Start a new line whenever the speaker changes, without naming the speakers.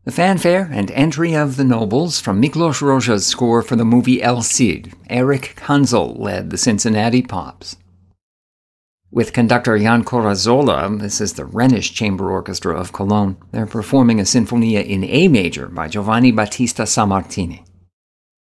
The fanfare and entry of the nobles from Miklos Rozsa's score for the movie El Cid. Eric Kanzel led the Cincinnati Pops. With conductor Jan Corazzola, this is the Rhenish Chamber Orchestra of Cologne. They're performing a Sinfonia in A major by Giovanni Battista Sammartini.